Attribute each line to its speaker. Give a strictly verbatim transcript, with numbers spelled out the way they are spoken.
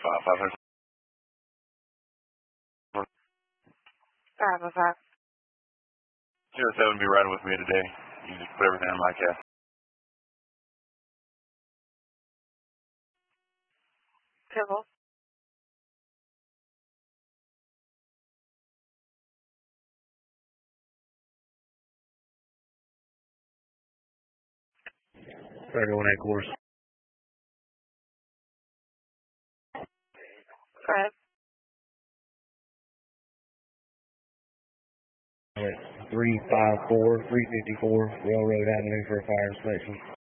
Speaker 1: five five hundred.
Speaker 2: Five oh five.
Speaker 1: Zero seven, be riding with me today. You just put everything on my cast.
Speaker 2: Civil.
Speaker 3: thirty-one eight course.
Speaker 2: Five.
Speaker 3: three five four, three fifty-four Railroad Avenue for a fire inspection.